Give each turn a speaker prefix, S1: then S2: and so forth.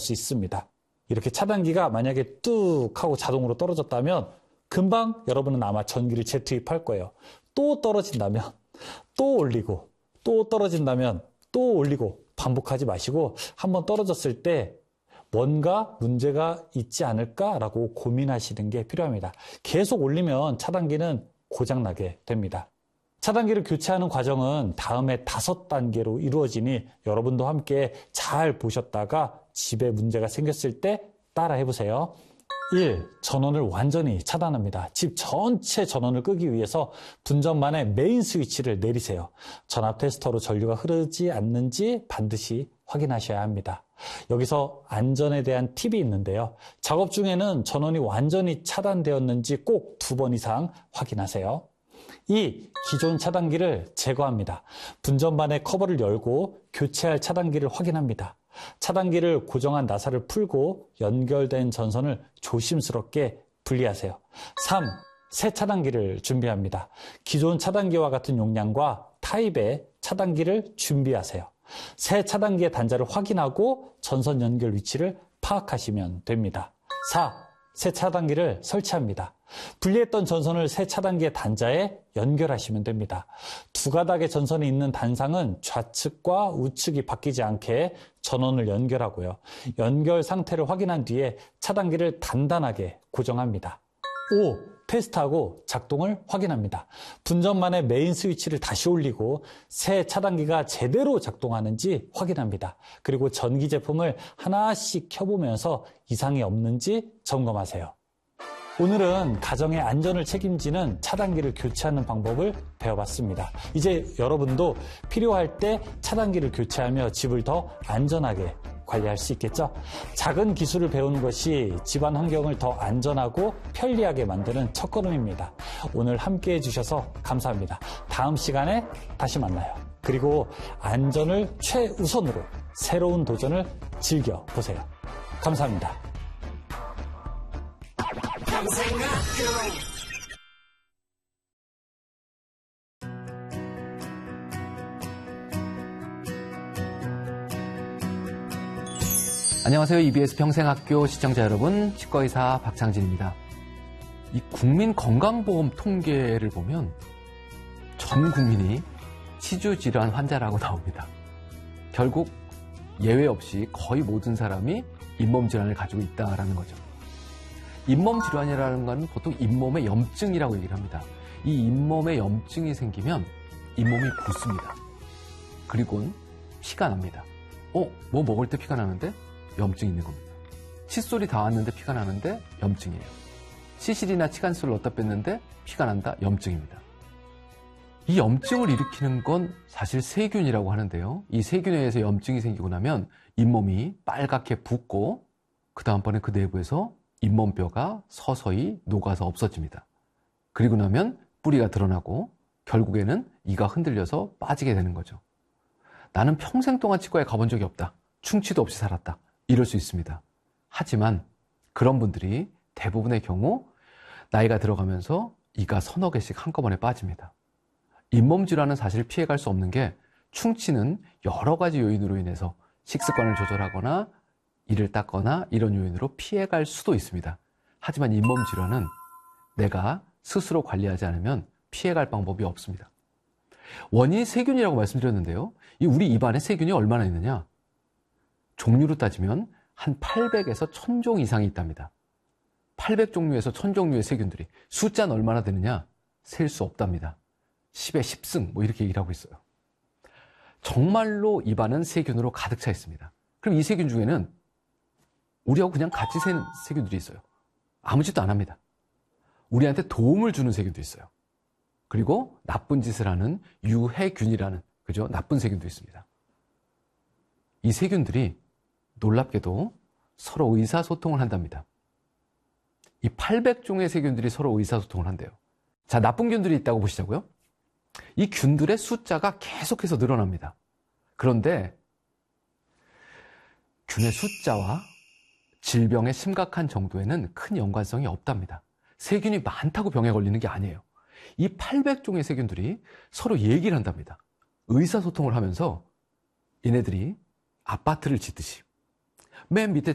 S1: 수 있습니다. 이렇게 차단기가 만약에 뚝 하고 자동으로 떨어졌다면 금방 여러분은 아마 전기를 재투입할 거예요. 또 떨어진다면 또 올리고, 또 떨어진다면 또 올리고, 반복하지 마시고 한번 떨어졌을 때 뭔가 문제가 있지 않을까라고 고민하시는 게 필요합니다. 계속 올리면 차단기는 고장나게 됩니다. 차단기를 교체하는 과정은 다음에 5단계로 이루어지니 여러분도 함께 잘 보셨다가 집에 문제가 생겼을 때 따라 해보세요. 1. 전원을 완전히 차단합니다. 집 전체 전원을 끄기 위해서 분전반의 메인 스위치를 내리세요. 전압 테스터로 전류가 흐르지 않는지 반드시 확인하셔야 합니다. 여기서 안전에 대한 팁이 있는데요. 작업 중에는 전원이 완전히 차단되었는지 꼭 2번 이상 확인하세요. 2. 기존 차단기를 제거합니다. 분전반의 커버를 열고 교체할 차단기를 확인합니다. 차단기를 고정한 나사를 풀고 연결된 전선을 조심스럽게 분리하세요. 3. 새 차단기를 준비합니다. 기존 차단기와 같은 용량과 타입의 차단기를 준비하세요. 새 차단기의 단자를 확인하고 전선 연결 위치를 파악하시면 됩니다. 4. 새 차단기를 설치합니다. 분리했던 전선을 새 차단기의 단자에 연결하시면 됩니다. 2가닥의 전선이 있는 단상은 좌측과 우측이 바뀌지 않게 전원을 연결하고요. 연결 상태를 확인한 뒤에 차단기를 단단하게 고정합니다. 5. 테스트하고 작동을 확인합니다. 분전반의 메인 스위치를 다시 올리고 새 차단기가 제대로 작동하는지 확인합니다. 그리고 전기 제품을 하나씩 켜보면서 이상이 없는지 점검하세요. 오늘은 가정의 안전을 책임지는 차단기를 교체하는 방법을 배워봤습니다. 이제 여러분도 필요할 때 차단기를 교체하며 집을 더 안전하게 관리할 수 있겠죠? 작은 기술을 배우는 것이 집안 환경을 더 안전하고 편리하게 만드는 첫걸음입니다. 오늘 함께 해주셔서 감사합니다. 다음 시간에 다시 만나요. 그리고 안전을 최우선으로 새로운 도전을 즐겨보세요. 감사합니다.
S2: 안녕하세요. EBS 평생학교 시청자 여러분, 치과의사 박창진입니다. 이 국민건강보험 통계를 보면 전 국민이 치주질환 환자라고 나옵니다. 결국 예외 없이 거의 모든 사람이 잇몸질환을 가지고 있다는 거죠. 잇몸질환이라는 건 보통 잇몸의 염증이라고 얘기를 합니다. 이 잇몸에 염증이 생기면 잇몸이 붓습니다. 그리고는 피가 납니다. 뭐 먹을 때 피가 나는데? 염증이 있는 겁니다. 칫솔이 닿았는데 피가 나는데 염증이에요. 치실이나 치간술을 넣었다 뺐는데 피가 난다? 염증입니다. 이 염증을 일으키는 건 사실 세균이라고 하는데요. 이 세균에 의해서 염증이 생기고 나면 잇몸이 빨갛게 붓고 그 다음번에 그 내부에서 잇몸뼈가 서서히 녹아서 없어집니다. 그리고 나면 뿌리가 드러나고 결국에는 이가 흔들려서 빠지게 되는 거죠. 나는 평생 동안 치과에 가본 적이 없다. 충치도 없이 살았다. 이럴 수 있습니다. 하지만 그런 분들이 대부분의 경우 나이가 들어가면서 이가 서너 개씩 한꺼번에 빠집니다. 잇몸 질환은 사실 피해갈 수 없는 게 충치는 여러 가지 요인으로 인해서 식습관을 조절하거나 이를 닦거나 이런 요인으로 피해갈 수도 있습니다. 하지만 잇몸 질환은 내가 스스로 관리하지 않으면 피해갈 방법이 없습니다. 원인이 세균이라고 말씀드렸는데요. 우리 입안에 세균이 얼마나 있느냐? 종류로 따지면 한 800에서 1000종 이상이 있답니다. 800종류에서 1000종류의 세균들이 숫자는 얼마나 되느냐? 셀 수 없답니다. 10의 10승 뭐 이렇게 얘기를 하고 있어요. 정말로 입안은 세균으로 가득 차 있습니다. 그럼 이 세균 중에는 우리하고 그냥 같이 사는 세균들이 있어요. 아무 짓도 안 합니다. 우리한테 도움을 주는 세균도 있어요. 그리고 나쁜 짓을 하는 유해균이라는 나쁜 세균도 있습니다. 이 세균들이 놀랍게도 서로 의사소통을 한답니다. 이 800종의 세균들이 서로 의사소통을 한대요. 자, 나쁜 균들이 있다고 보시자고요. 이 균들의 숫자가 계속해서 늘어납니다. 그런데 균의 숫자와 질병의 심각한 정도에는 큰 연관성이 없답니다. 세균이 많다고 병에 걸리는 게 아니에요. 이 800종의 세균들이 서로 얘기를 한답니다. 의사소통을 하면서 얘네들이 아파트를 짓듯이 맨 밑에